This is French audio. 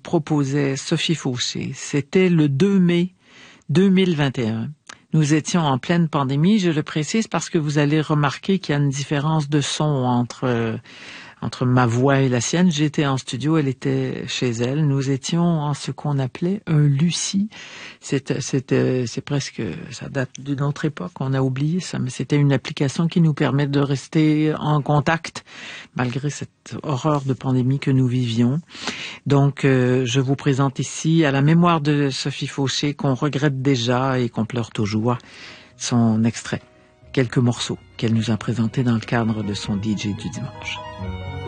proposait Sophie Fauché. C'était le 2 mai 2021. Nous étions en pleine pandémie, je le précise parce que vous allez remarquer qu'il y a une différence de son entre ma voix et la sienne. J'étais en studio, elle était chez elle. Nous étions en ce qu'on appelait un Lucie. C'est presque, ça date d'une autre époque, on a oublié ça, mais c'était une application qui nous permet de rester en contact malgré cette horreur de pandémie que nous vivions. Donc, je vous présente ici, à la mémoire de Sophie Fauché, qu'on regrette déjà et qu'on pleure toujours, son extrait, quelques morceaux qu'elle nous a présentés dans le cadre de son DJ du dimanche.